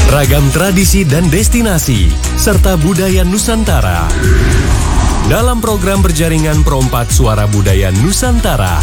Ragam tradisi dan destinasi, serta budaya Nusantara. Dalam program berjaringan Perompak Suara Budaya Nusantara.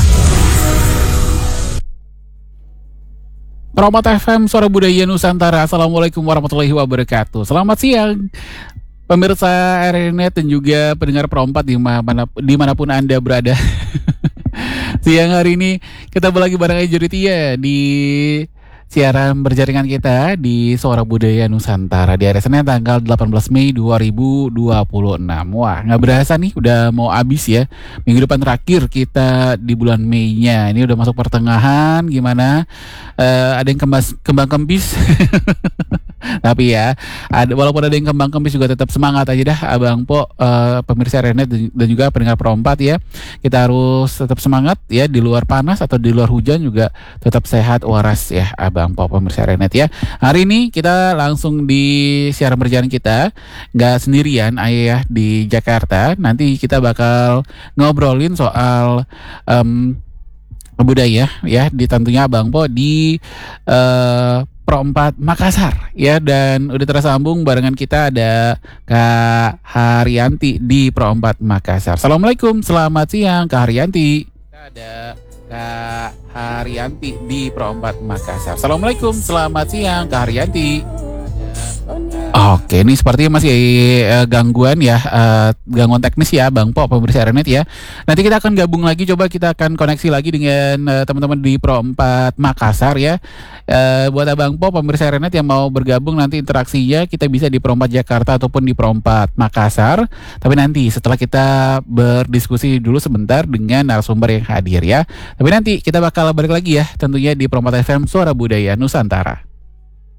Perompak FM Suara Budaya Nusantara. Assalamualaikum warahmatullahi wabarakatuh. Selamat siang pemirsa RNet dan juga pendengar Perompak dimanapun Anda berada. Siang hari ini kita lagi bareng Aja Tia di siaran berjaringan kita di Suara Budaya Nusantara di hari Senin tanggal 18 Mei 2026. Wah, nggak berasa nih udah mau habis ya. Minggu depan terakhir kita di bulan Mei-nya. Ini udah masuk pertengahan, gimana? Ada yang kembang kempis. Tapi ya, walaupun ada yang kembang kempis juga tetap semangat aja dah Abang Po, pemirsa Renet dan juga pendengar Perompak ya. Kita harus tetap semangat ya, di luar panas atau di luar hujan juga tetap sehat waras ya Abang Po, pemirsa Renet ya. Hari ini kita langsung di siaran berjalan kita, nggak sendirian ayah di Jakarta. Nanti kita bakal ngobrolin soal budaya ya, di tentunya Abang Po di Perompak Makassar ya, dan udah tersambung barengan kita ada Kak Haryanti di Perompak Makassar. Assalamualaikum, selamat siang Kak Haryanti. Kita ada Kak Haryanti di Perompak Makassar. Assalamualaikum, selamat siang Kak Haryanti. Oke, ini sepertinya masih gangguan ya, gangguan teknis ya Bang Po, pemirsa Renet ya. Nanti kita akan gabung lagi, coba kita akan koneksi lagi dengan teman-teman di Perompak Makassar ya. Buat Abang Po, pemirsa Renet yang mau bergabung, nanti interaksinya kita bisa di Perompak Jakarta ataupun di Perompak Makassar. Tapi nanti setelah kita berdiskusi dulu sebentar dengan narasumber yang hadir ya. Tapi nanti kita bakal balik lagi ya, tentunya di Perompak FM Suara Budaya Nusantara.